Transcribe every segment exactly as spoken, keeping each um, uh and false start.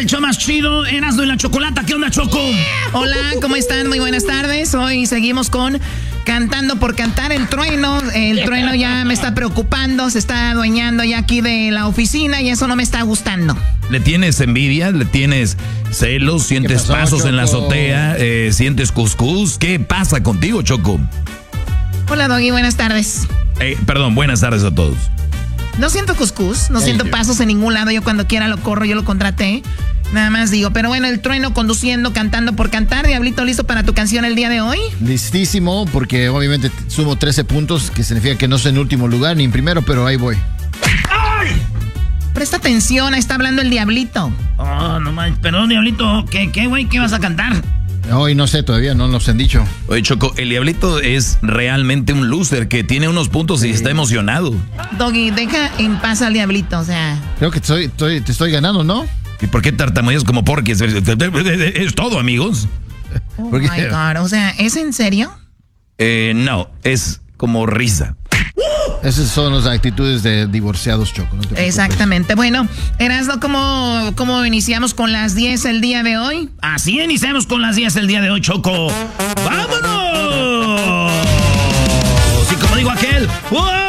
el show más chido, Erasmo y la Chocolata. ¿Qué onda, Choco? Hola, ¿cómo están? Muy buenas tardes. Hoy seguimos con Cantando por Cantar. El trueno, el trueno ya me está preocupando, se está adueñando ya aquí de la oficina y eso no me está gustando. ¿Le tienes envidia? ¿Le tienes celos? ¿Sientes pasó, pasos Choco? en la azotea? Eh, ¿Sientes cuscús? ¿Qué pasa contigo, Choco? Hola, Doggy, buenas tardes. Eh, perdón, buenas tardes a todos. No siento cuscús, no Ya siento dije. pasos en ningún lado. Yo cuando quiera lo corro, yo lo contraté. Nada más digo, pero bueno, el trueno conduciendo, cantando por cantar. Diablito, ¿listo para tu canción el día de hoy? Listísimo, porque obviamente sumo trece puntos, que significa que no soy en último lugar ni en primero, pero ahí voy. Presta atención, ahí está hablando el Diablito. Oh, no manches. Perdón, Diablito. ¿Qué, qué, güey? ¿Qué vas a cantar? Hoy no sé todavía, no nos han dicho. Oye, Choco, el Diablito es realmente un loser que tiene unos puntos y está emocionado. Doggy, deja en paz al Diablito, o sea... Creo que estoy, estoy- te estoy ganando, ¿no? ¿Y por qué tartamudeas como porque es, es todo, amigos? Oh ¿Por my qué? God, o sea, ¿es en serio? Eh, no, es como risa. Esas son las actitudes de divorciados, Choco. No te preocupes. Exactamente. Bueno, Erasmo, ¿cómo, ¿cómo iniciamos con las diez el día de hoy? Así iniciamos con las diez el día de hoy, Choco. ¡Vámonos! Y como digo aquel... ¡Wow!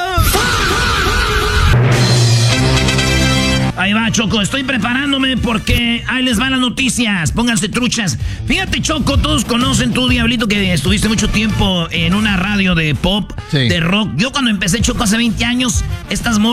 Ahí va, Choco, estoy preparándome porque ahí les van las noticias. Pónganse truchas. Fíjate, Choco, todos conocen tú, Diablito, que estuviste mucho tiempo en una radio de pop, Sí. de rock. Yo cuando empecé, Choco, hace veinte años, estas morras